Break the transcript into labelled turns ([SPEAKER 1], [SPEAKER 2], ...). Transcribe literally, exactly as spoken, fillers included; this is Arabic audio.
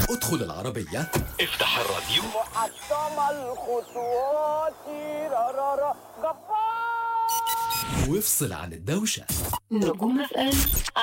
[SPEAKER 1] ادخل العربية،
[SPEAKER 2] افتح الراديو،
[SPEAKER 3] محطم الخطوات، رارارا جبار،
[SPEAKER 1] وافصل عن الدوشة.
[SPEAKER 4] نجوم اف ام